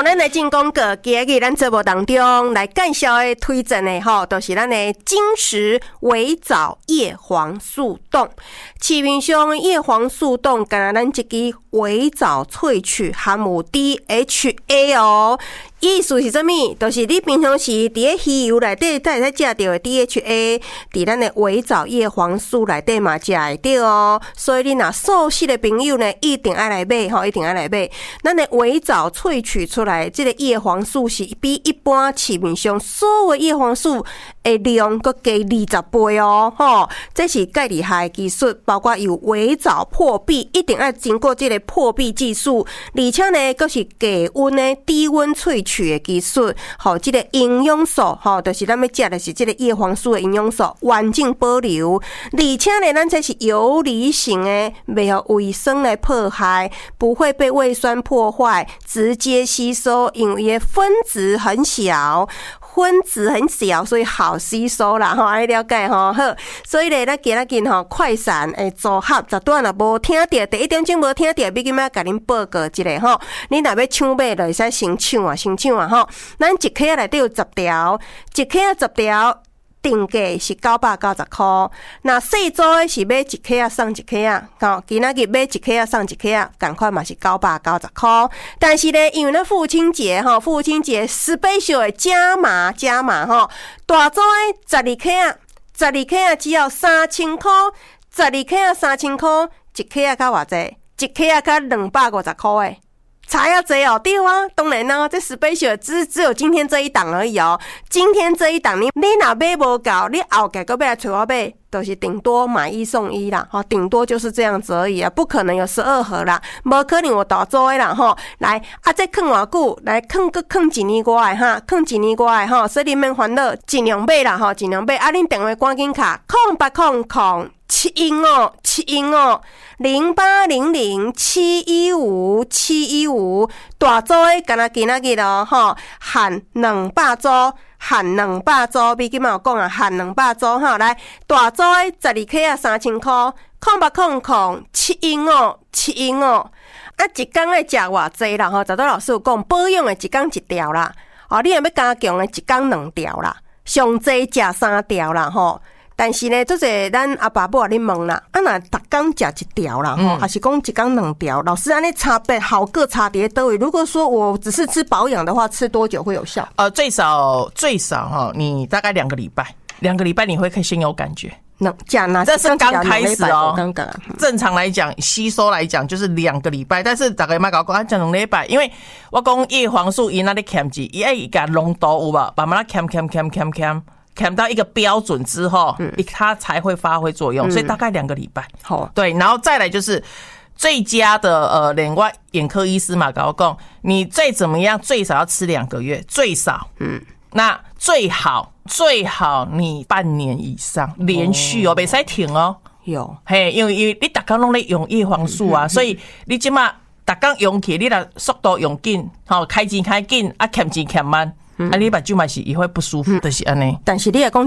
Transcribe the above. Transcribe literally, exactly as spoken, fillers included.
好，咱来进广告，今日咱节目当中来介绍的推荐的吼，都是咱的金石维藻叶黄素冻。市面上叶黄素冻，干咱一支维藻萃取含有 D H A 哦。意思是啥物？就是你平常时伫咧鱼油内底，才会使食到的 D H A， 伫咱的维藻叶黄素内底嘛食会到哦。所以你若素食的朋友呢，一定爱来买吼，一定爱来买。咱的维藻萃取出来，这个叶黄素是比一般市面上所有叶黄素的量搁加二十倍哦，吼！这是介厉害的技术，包括有维藻破壁，一定要经过这个破壁技术，而且呢，搁是低温的低温萃取。取的技术，吼，这个营养素，吼，就是咱要食的是这个叶黄素的营养素，完整保留，而且呢，咱这是游离型的，没有胃酸来破坏，不会被胃酸破坏，直接吸收，因为分子很小。分子很小，所以好吸收啦，吼，爱了解吼。好，所以咧，咱今仔日吼快闪诶组合，十段若无听到，第一点钟无听到，要今仔甲恁报告一下吼。你若要抢买，就会使先抢啊，先抢啊吼。咱一克内底有十条，一克十条。定价是九百九十块，那细组的是买一克啊送一克啊，吼，今仔日买一克啊送一克啊，赶快嘛是九百九十块。但是呢，因为咱父亲节吼，父亲节 special 的加码加码吼，大组的十二克啊，十二克啊只要三千块，十二克啊三千块，一克啊较偌济，一克啊较两百五十块诶。差要多哦，对啊，当然啦、啊，这 special 只只有今天这一档而已哦。今天这一档，你你若买无够，你后个搁要来找我买，都是顶多买一送一啦，哈，顶多就是这样子而已啊，不可能有十二盒啦，无可能有大组的啦，吼。来，啊，这放偌久，来放搁放一年外的哈，放一年外的哈，所以你免烦恼，尽量买啦，吼，尽量买。啊，恁电话赶紧卡，空八空空。七一五七一五零八零零七一五七一五，大组的敢若今仔日咯吼，限两百组，限两百组，比今嘛有讲啊，限两百组吼，来大组的十二克啊三千块，空八空空七一五七一五，啊一工爱食偌济啦吼，早都老师有讲保养的一工一条啦，哦，你若要加强的一工两条啦，上济食三条啦吼。但是呢，做者咱阿爸母啊，恁问啦，啊若逐工食一条啦，吼，还是讲一工两条？老师安尼差别好个差别倒位。如果说我只是吃保养的话，吃多久会有效？ 呃，最少最少哈，你大概两个礼拜，两个礼拜你会先有感觉。 能讲哪？ 这是刚开始哦。 刚刚正常来讲，吸收来讲就是两个礼拜，但是大概莫搞讲讲两礼拜，因为我讲叶黄素伊那里减脂，伊爱伊个浓度有无？慢慢啦减减减减减。看到一个标准之后，嗯，它才会发挥作用，嗯，所以大概两个礼拜。好，对，然后再来就是最佳的呃，连我眼科医师嘛，跟我讲，你再怎么样，最少要吃两个月，最少，嗯，那最好最好你半年以上连续哦，别使停哦。有，嘿，因为因为你大家拢在用叶黄素啊，嗯，所以你即马大家用起，你若速度用紧，好开钱开紧，啊，欠钱欠慢。啊，你目睭嘛是也会不舒服，就是安尼。 但是你也讲